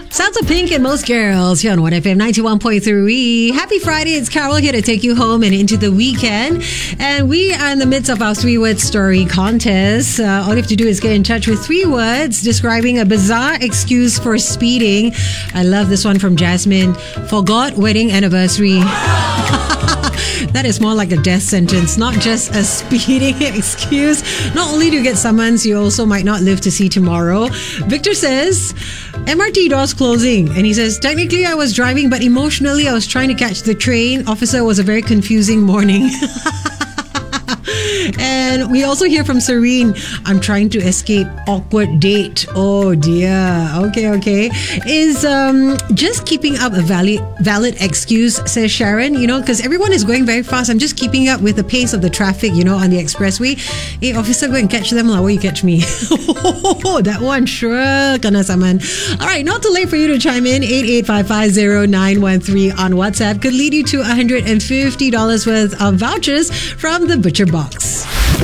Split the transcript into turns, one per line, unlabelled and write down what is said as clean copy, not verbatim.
Sounds of Pink and Most Girls here on 1FM 91.3. Happy Friday. It's Carol here to take you home and into the weekend. And we are in the midst of our 3-word story contest. All you have to do is get in touch with 3 words describing a bizarre excuse for speeding. I love this one from Jasmine. Forgot wedding anniversary. That is more like a death sentence, not just a speeding excuse. Not only do you get summons, you also might not live to see tomorrow. Victor says, MRT doors closing. And he says, technically I was driving, but emotionally I was trying to catch the train. Officer, it was a very confusing morning. And we also hear from Serene, I'm trying to escape awkward date. Oh dear. Okay. Is just keeping up a valid excuse, says Sharon, because everyone is going very fast. I'm just keeping up with the pace of the traffic, on the expressway. Hey, officer, go and catch them. Will you catch me? That one, sure. Kana saman. All right, not too late for you to chime in. 88550913 on WhatsApp could lead you to $150 worth of vouchers from the Butcher Box.